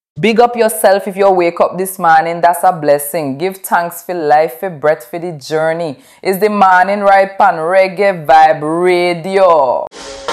Big up yourself if you wake up this morning, that's a blessing. Give thanks for life, for breath, for the journey. It's the morning right pan Reggae Vibe Radio.